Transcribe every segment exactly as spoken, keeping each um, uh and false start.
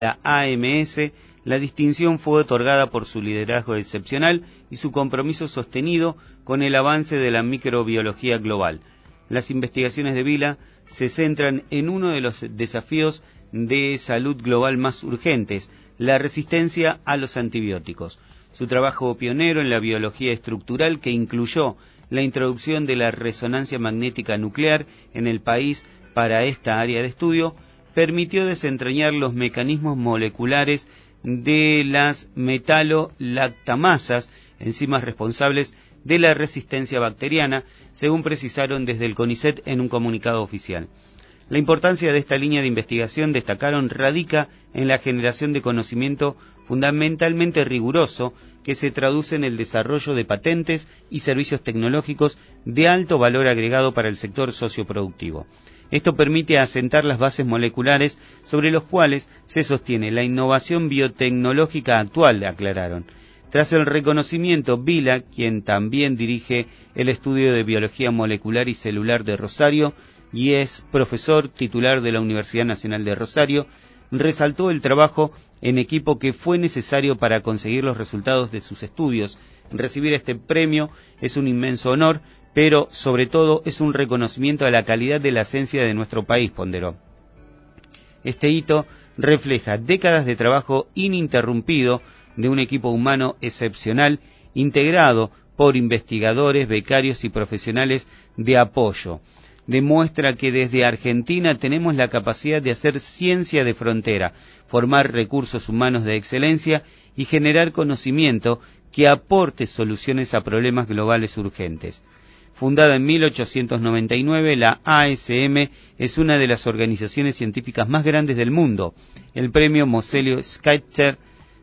la A M S, la distinción fue otorgada por su liderazgo excepcional y su compromiso sostenido con el avance de la microbiología global. Las investigaciones de Vila se centran en uno de los desafíos de salud global más urgentes, la resistencia a los antibióticos. Su trabajo pionero en la biología estructural, que incluyó la introducción de la resonancia magnética nuclear en el país para esta área de estudio, permitió desentrañar los mecanismos moleculares de las metalolactamasas, enzimas responsables de la resistencia bacteriana, según precisaron desde el CONICET en un comunicado oficial. La importancia de esta línea de investigación, destacaron, radica en la generación de conocimiento fundamentalmente riguroso que se traduce en el desarrollo de patentes y servicios tecnológicos de alto valor agregado para el sector socioproductivo. Esto permite asentar las bases moleculares sobre los cuales se sostiene la innovación biotecnológica actual, aclararon. Tras el reconocimiento, Vila, quien también dirige el estudio de biología molecular y celular de Rosario y es profesor titular de la Universidad Nacional de Rosario, resaltó el trabajo en equipo que fue necesario para conseguir los resultados de sus estudios. Recibir este premio es un inmenso honor, pero sobre todo es un reconocimiento a la calidad de la ciencia de nuestro país, ponderó. Este hito refleja décadas de trabajo ininterrumpido de un equipo humano excepcional, integrado por investigadores, becarios y profesionales de apoyo. Demuestra que desde Argentina tenemos la capacidad de hacer ciencia de frontera, formar recursos humanos de excelencia y generar conocimiento que aporte soluciones a problemas globales urgentes. Fundada en mil ochocientos noventa y nueve, la A S M es una de las organizaciones científicas más grandes del mundo. El premio Moselio Schweitzer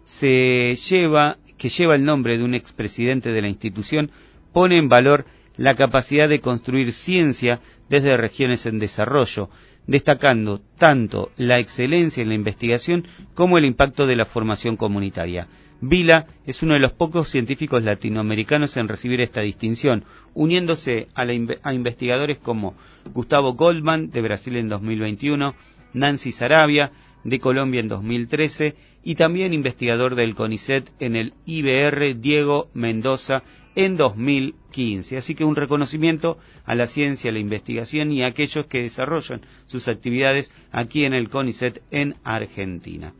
se lleva, que lleva el nombre de un expresidente de la institución, pone en valor la capacidad de construir ciencia desde regiones en desarrollo, destacando tanto la excelencia en la investigación como el impacto de la formación comunitaria. Vila es uno de los pocos científicos latinoamericanos en recibir esta distinción, uniéndose a, la, a investigadores como Gustavo Goldman, de Brasil en dos mil veintiuno, Nancy Sarabia, de Colombia en dos mil trece, y también investigador del CONICET en el I B R, Diego Mendoza, en dos mil quince. Así que un reconocimiento a la ciencia, a la investigación y a aquellos que desarrollan sus actividades aquí en el CONICET en Argentina.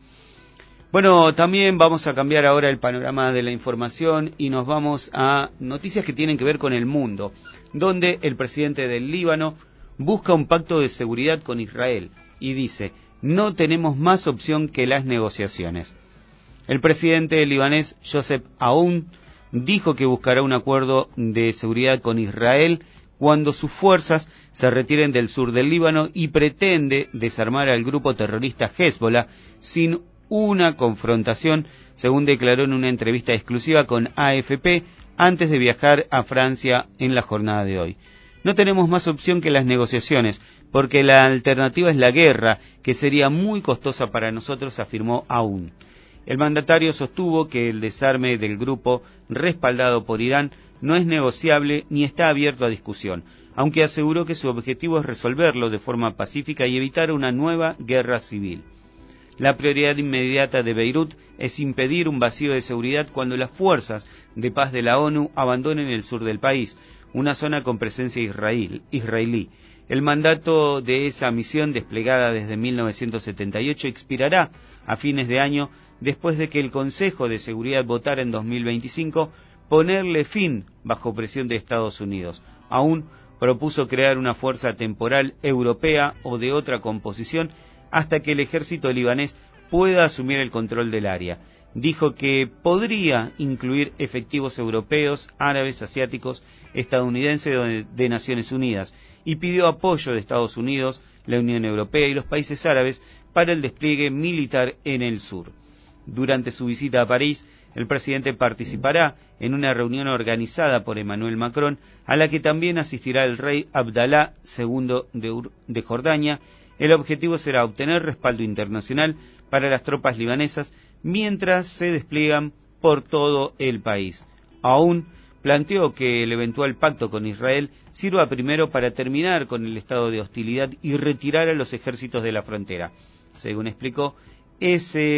Bueno, también vamos a cambiar ahora el panorama de la información y nos vamos a noticias que tienen que ver con el mundo, donde el presidente del Líbano busca un pacto de seguridad con Israel y dice: no tenemos más opción que las negociaciones. El presidente libanés Joseph Aoun dijo que buscará un acuerdo de seguridad con Israel cuando sus fuerzas se retiren del sur del Líbano y pretende desarmar al grupo terrorista Hezbollah sin una confrontación, según declaró en una entrevista exclusiva con A F P antes de viajar a Francia en la jornada de hoy. No tenemos más opción que las negociaciones, porque la alternativa es la guerra, que sería muy costosa para nosotros, afirmó Aoun. El mandatario sostuvo que el desarme del grupo, respaldado por Irán, no es negociable ni está abierto a discusión, aunque aseguró que su objetivo es resolverlo de forma pacífica y evitar una nueva guerra civil. La prioridad inmediata de Beirut es impedir un vacío de seguridad cuando las fuerzas de paz de la ONU abandonen el sur del país, una zona con presencia israel, israelí. El mandato de esa misión, desplegada desde mil novecientos setenta y ocho, expirará a fines de año después de que el Consejo de Seguridad votara en dos mil veinticinco ponerle fin bajo presión de Estados Unidos. Aún propuso crear una fuerza temporal europea o de otra composición hasta que el ejército libanés pueda asumir el control del área. Dijo que podría incluir efectivos europeos, árabes, asiáticos, estadounidenses de Naciones Unidas y pidió apoyo de Estados Unidos, la Unión Europea y los países árabes para el despliegue militar en el sur. Durante su visita a París, el presidente participará en una reunión organizada por Emmanuel Macron, a la que también asistirá el rey Abdalá segundo de, Ur- de Jordania. El objetivo será obtener respaldo internacional para las tropas libanesas mientras se despliegan por todo el país. Aún planteó que el eventual pacto con Israel sirva primero para terminar con el estado de hostilidad y retirar a los ejércitos de la frontera. Según explicó, es... Eh,